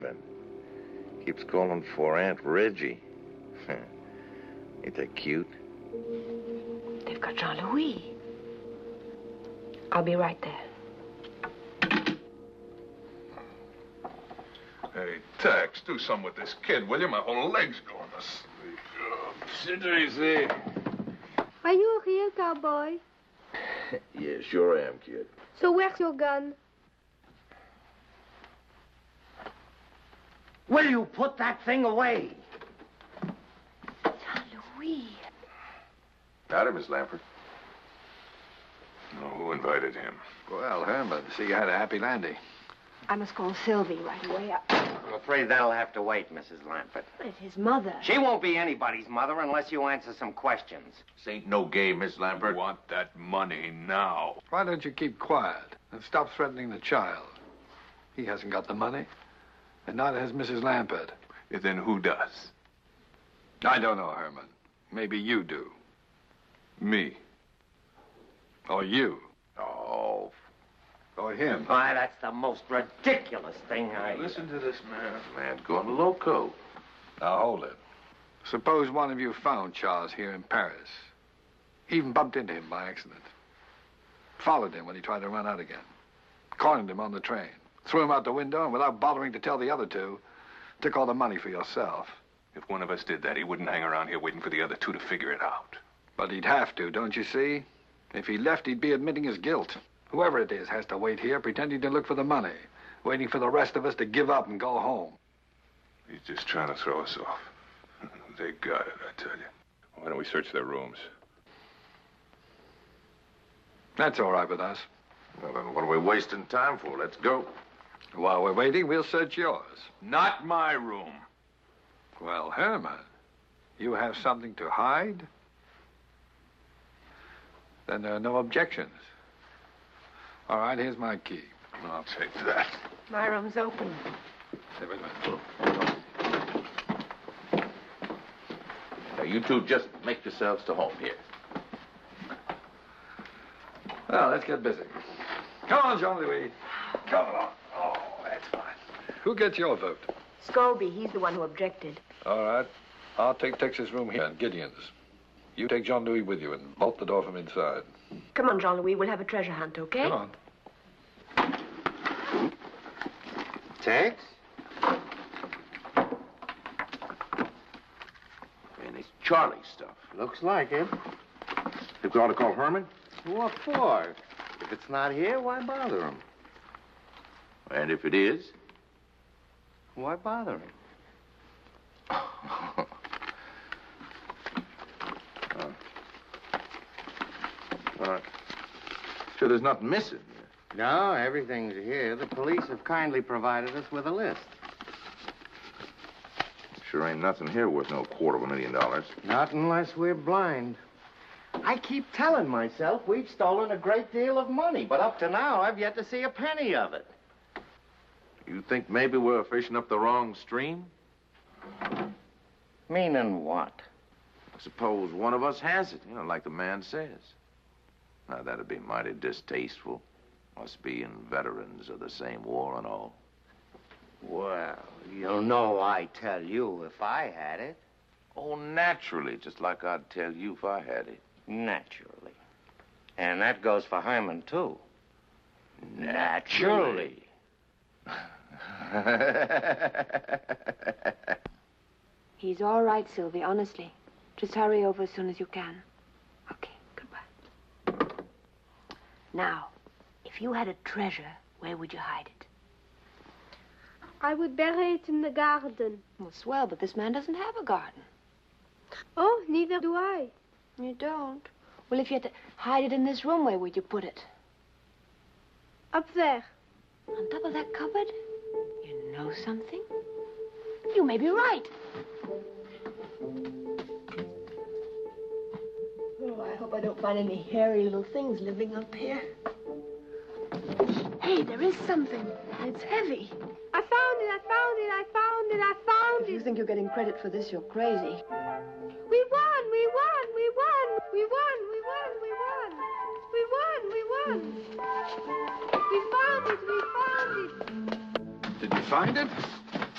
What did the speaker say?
Keeps calling for Aunt Reggie. Ain't that cute? They've got Jean-Louis. I'll be right there. Hey, Tex, do something with this kid, will you? My whole leg's going to sleep. Sit easy. Are you a real cowboy? Yeah, sure I am, kid. So where's your gun? Will you put that thing away? Jean-Louis. Howdy, Miss Lampert. Oh, who invited him? Well, Herman, see you had a happy landing. I must call Sylvie right away. I'm afraid that'll have to wait, Mrs. Lampert. It's his mother. She won't be anybody's mother unless you answer some questions. This ain't no game, Miss I Lambert. want that money now. Why don't you keep quiet and stop threatening the child? He hasn't got the money, and neither has Mrs. Lampert. Then who does? I don't know, Herman. Maybe you do. Me. Or you. Oh, Or him. Why, that's the most ridiculous thing I... listen to this man. Man, going loco. Now, hold it. Suppose one of you found Charles here in Paris. Even bumped into him by accident. Followed him when he tried to run out again. Cornered him on the train. Threw him out the window, and without bothering to tell the other two, took all the money for yourself. If one of us did that, he wouldn't hang around here waiting for the other two to figure it out. But he'd have to, don't you see? If he left, he'd be admitting his guilt. Whoever it is has to wait here, pretending to look for the money, waiting for the rest of us to give up and go home. He's just trying to throw us off. They got it, I tell you. Why don't we search their rooms? That's all right with us. Well, then what are we wasting time for? Let's go. While we're waiting, we'll search yours. Not my room. Well, Herman, you have something to hide? Then there are no objections. All right, here's my key. I'll take that. My room's open. Hey, wait a minute. Now, you two just make yourselves to home here. Well, let's get busy. Come on, Jean-Louis. Come on. Oh, that's fine. Who gets your vote? Scobie, he's the one who objected. All right. I'll take Tex's room here and Gideon's. You take Jean-Louis with you and bolt the door from inside. Come on, Jean-Louis, we'll have a treasure hunt, okay? Come on. Tex? Man, it's Charlie's stuff. Looks like it. Think we ought to call Herman? What for? If it's not here, why bother him? And if it is? Why bother him? Sure there's nothing missing. No, everything's here. The police have kindly provided us with a list. Sure ain't nothing here worth no $250,000. Not unless we're blind. I keep telling myself we've stolen a great deal of money, but up to now, I've yet to see a penny of it. You think maybe we're fishing up the wrong stream? Meaning what? I suppose one of us has it, like the man says. Now, that'd be mighty distasteful. Us being veterans of the same war and all. Well, you know I'd tell you if I had it. Oh, naturally, just like I'd tell you if I had it. Naturally. And that goes for Herman, too. Naturally. He's all right, Sylvie, honestly. Just hurry over as soon as you can. Okay, goodbye. Now, if you had a treasure, where would you hide it? I would bury it in the garden. Well, swell, but this man doesn't have a garden. Oh, neither do I. You don't? Well, if you had to hide it in this room, where would you put it? Up there. On top of that cupboard? You know something? You may be right. Oh, I hope I don't find any hairy little things living up here. Hey, there is something. It's heavy. I found it, I found it, I found it, I found If you it. think you're getting credit for this, you're crazy. We won, we won, we won, we won, we won, we won. We won, we won. We found it, we found it. Did you find it?